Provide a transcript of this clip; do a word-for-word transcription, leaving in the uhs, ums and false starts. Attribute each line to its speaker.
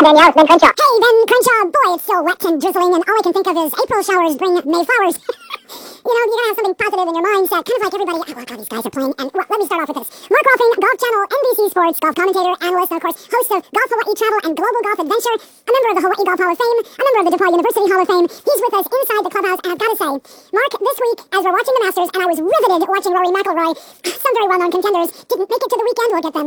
Speaker 1: on, Danielle. It's Ben Crenshaw.
Speaker 2: Hey, Ben Crenshaw. Boy, it's so wet and drizzling, and all I can think of is April showers bring May flowers. You know, you gotta have something positive in your mindset, kind of like everybody. Oh, God, these guys are playing. And well, let me start off with this. Mark Rolfing, Golf Channel, N B C Sports, golf commentator, analyst, and of course, host of Golf Hawaii Travel and Global Golf Adventure, a member of the Hawaii Golf Hall of Fame, a member of the DePaul University Hall of Fame. He's with us inside the clubhouse, and I've got to say, Mark, this week, as we're watching the Masters, and I was riveted watching Rory McIlroy, some very well-known contenders didn't make it to the weekend. We'll get them